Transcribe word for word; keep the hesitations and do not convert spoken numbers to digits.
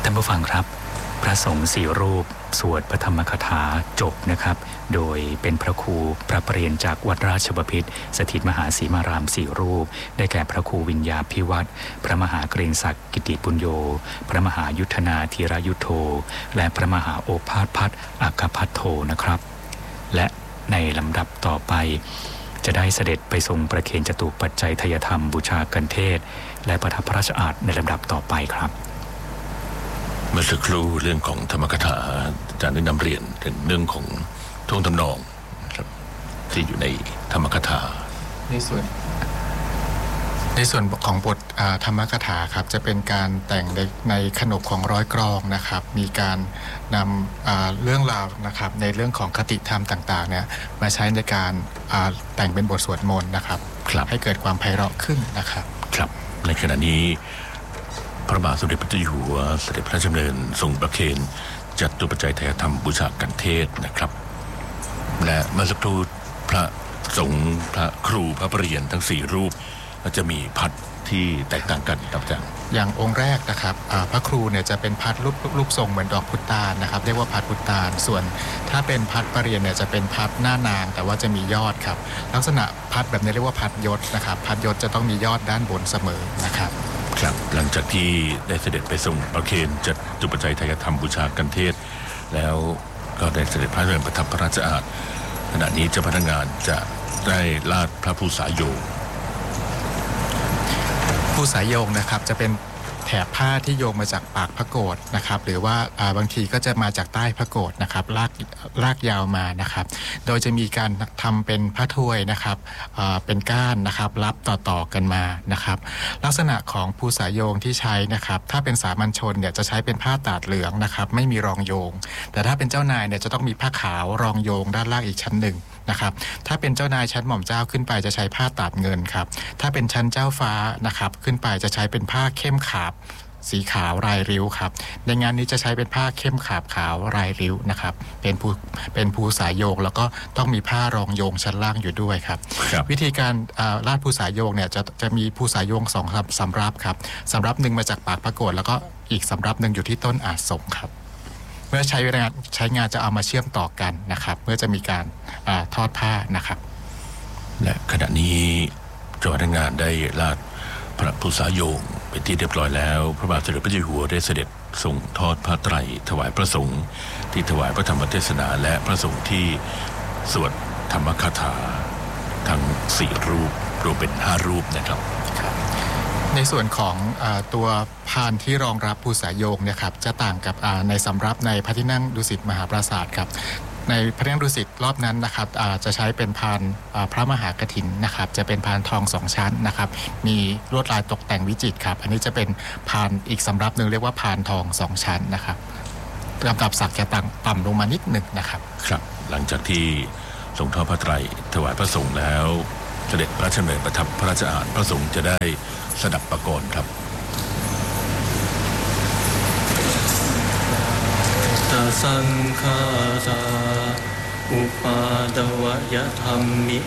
ท่านผู้ฟังครับพระสงฆ์สี่รูปสวดพระธรรมคถาจบนะครับโดยเป็นพระครูพระประเรียนจากวัดราชบพิตรสถิตมหาสีมารามสี่รูปได้แก่พระครูวิญญาภิวัตรพระมหาเกรียงศักดิ์กิติปุญโญพระมหายุทธนาธีรยุทโธและพระมหาโอภาสพัฒน์อัคคพัทโธนะครับและในลำดับต่อไปจะได้เสด็จไปทรงประเคนจตุปัจจัยทายธรรมบูชากันเทศและประทับพระราชอาสน์ในลำดับต่อไปครับเมื่อสักครู่เรื่องของธรรมกถาอาจารย์ได้นำเรียนถึงเรื่องของท่วงทำนองที่อยู่ในธรรมกถาในส่วนในส่วนของบทธรรมกถาครับจะเป็นการแต่งในในขนบของร้อยกรองนะครับมีการนำเรื่องราวนะครับในเรื่องของคติธรรมต่างๆเนี่ยมาใช้ในการแต่งเป็นบทสวดมนต์นะครับให้เกิดความไพเราะขึ้นนะครับครับในขณะนี้พระบาทสมเด็จพระเจ้าอยู่หัวเสด็จพระราชดำเนินทรงประเคนจตุปัจจัยทายธรรมบูชากันเทศนะครับและเมื่อสักครู่พระสงฆ์พระครูพระประเรียนทั้งสี่รูปจะมีพัดที่แตกต่างกันครับอาจารย์อย่างองค์แรกนะครับพระครูเนี่ยจะเป็นพัดรูปรูปทรงเหมือนดอกพุตานนะครับเรียกว่าพัดพุตานส่วนถ้าเป็นพัดประเรียนเนี่ยจะเป็นพัดหน้านางแต่ว่าจะมียอดครับลักษณะพัดแบบนี้เรียกว่าพัดยศนะครับพัดยศจะต้องมียอดด้านบนเสมอนะครับครับหลังจากที่ได้เสด็จไปทรงประเคนจตุปัจจัยทายธรรมบูชากันเทศแล้วก็ได้เสด็จพระเรือนประทับพระราชอาสน์ขณะนี้เจ้าพนักงานจะได้ลาดพระภูษาโยงภูษาโยงนะครับจะเป็นแถบผ้าที่โยงมาจากปากพระโกฏนะครับหรือว่าบางทีก็จะมาจากใต้พระโกฏนะครับลากลากยาวมานะครับโดยจะมีการทำเป็นผ้าถ้วยนะครับเป็นก้านนะครับรับต่อๆกันมานะครับลักษณะของภูษาโยงที่ใช้นะครับถ้าเป็นสามัญชนเนี่ยจะใช้เป็นผ้าตาดเหลืองนะครับไม่มีรองโยงแต่ถ้าเป็นเจ้านายเนี่ยจะต้องมีผ้าขาวรองโยงด้านล่างอีกชั้นหนึ่งนะครับถ้าเป็นเจ้านายชั้นหม่อมเจ้าขึ้นไปจะใช้ผ้าตาดเงินครับถ้าเป็นชั้นเจ้าฟ้านะครับขึ้นไปจะใช้เป็นผ้าเข้มขาบสีขาวลายริ้วครับในงานนี้จะใช้เป็นผ้าเข้มขาบขาวลายริ้วนะครับเป็นภูเป็นภูสายโยงแล้วก็ต้องมีผ้ารองโยงชั้นล่างอยู่ด้วยครับวิธีการลาดภูสายโยงเนี่ยจะจะมีภูสายโยงสองสำรับครับสำรับหนึ่งมาจากปากพระโกฏแล้วก็อีกสำรับหนึ่งอยู่ที่ต้นอาสมครับเมื่อใช้เวลาใช้งานจะเอามาเชื่อมต่อกันนะครับเมื่อจะมีการทอดผ้านะครับและขณะนี้เจ้าพนักงานได้ลาดพระภูษาโยงเป็นที่เรียบร้อยแล้วพระบาทสมเด็จพระเจ้าอยู่หัวได้เสด็จทรงทอดผ้าไตรถวายพระสงฆ์ที่ถวายพระธรรมเทศนาและพระสงฆ์ที่สวดธรรมคถาทั้งสี่รูปรวมเป็นห้ารูปนะครับในส่วนของตัวพานที่รองรับภูษาโยงเนี่ยครับจะต่างกับในสำรับในพระที่นั่งดุสิตมหาปราสาทครับในพระที่นั่งดุสิตรอบนั้นนะครับจะใช้เป็นพานพระมหากฐินนะครับจะเป็นพานทองสองชั้นนะครับมีลวดลายตกแต่งวิจิตรครับอันนี้จะเป็นพานอีกสำรับหนึ่งเรียกว่าพานทองสองชั้นนะครับลำดับศักดิ์จะต่ำต่ำลงมานิดหนึ่งนะครับครับหลังจากที่ทรงทอดผ้าไตรถวายพระสงฆ์แล้วเสด็จพระราชดำเนินประทับพระราชอาสน์พระสงฆ์จะได้สดับประกรณ์ครับตสังฆาราอุปาดวยธรรมิ